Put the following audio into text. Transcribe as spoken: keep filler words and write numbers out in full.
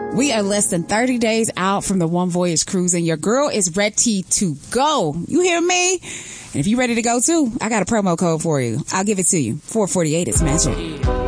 We are less than thirty days out from the One Voyage cruise, and your girl is ready to go. You hear me? And if you're ready to go too, I got a promo code for you. I'll give it to you. four forty-eight is magic.